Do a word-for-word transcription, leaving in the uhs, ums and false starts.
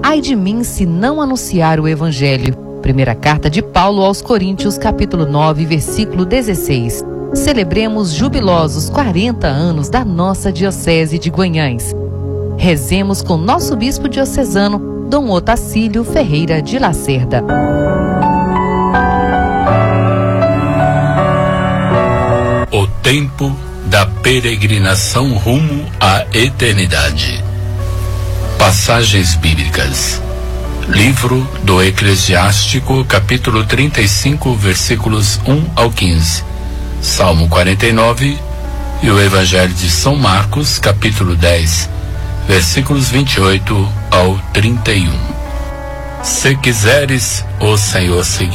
Ai de mim se não anunciar o Evangelho. Primeira carta de Paulo aos Coríntios, capítulo nove, versículo dezesseis. Celebremos jubilosos quarenta anos da nossa Diocese de Guanhães. Rezemos com nosso bispo diocesano, Dom Otacílio Ferreira de Lacerda. O tempo da peregrinação rumo à eternidade. Passagens bíblicas. Livro do Eclesiástico, capítulo trinta e cinco, versículos um ao quinze. Salmo quarenta e nove e o Evangelho de São Marcos, capítulo dez, versículos vinte e oito ao trinta e um. Se quiseres, ó Senhor, seguir